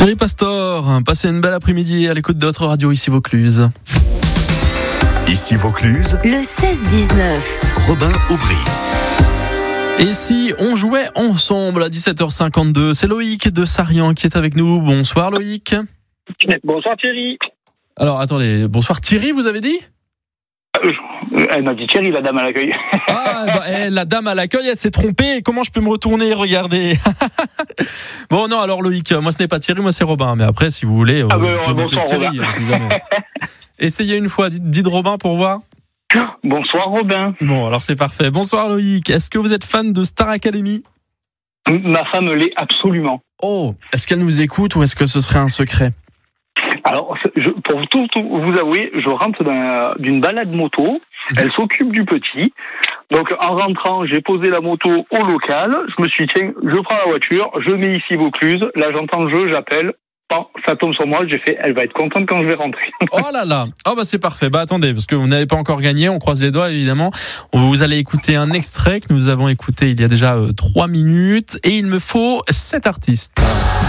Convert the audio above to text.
Thierry Pastor, passez une belle après-midi à l'écoute de votre radio ici Vaucluse. Ici Vaucluse, le 16-19. Robin Aubry. Et si on jouait ensemble à 17h52, c'est Loïc de Sarian qui est avec nous. Bonsoir Loïc. Bonsoir Thierry. Alors attendez, bonsoir Thierry, vous avez dit ? Elle m'a dit Thierry, la dame à l'accueil. La dame à l'accueil, elle s'est trompée. Comment je peux me retourner ? Regardez. Bon, non, alors Loïc, moi ce n'est pas Thierry, moi c'est Robin. Mais après, si vous voulez, vous pouvez m'appeler Thierry. Si jamais. Essayez une fois, dites Robin pour voir. Bonsoir Robin. Bon, alors c'est parfait. Bonsoir Loïc. Est-ce que vous êtes fan de Star Academy ? Ma femme l'est absolument. Oh, est-ce qu'elle nous écoute ou est-ce que ce serait un secret ? Alors, pour tout vous avouer, je rentre d'une balade moto. Elle s'occupe du petit. Donc, en rentrant, j'ai posé la moto au local. Je me suis dit, tiens, je prends la voiture, je mets ici Vaucluse. Là, j'entends le jeu, j'appelle. Bon, ça tombe sur moi, j'ai fait, elle va être contente quand je vais rentrer. Oh là là. Oh bah c'est parfait. Bah attendez, parce que vous n'avez pas encore gagné, on croise les doigts évidemment. Vous allez écouter un extrait que nous avons écouté il y a déjà 3 minutes. Et il me faut 7 artistes.